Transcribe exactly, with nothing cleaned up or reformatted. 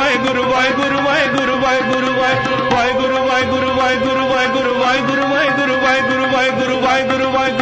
Waheguru Waheguru Waheguru Waheguru Waheguru Waheguru Waheguru Waheguru Waheguru Waheguru Waheguru Waheguru Waheguru Waheguru Waheguru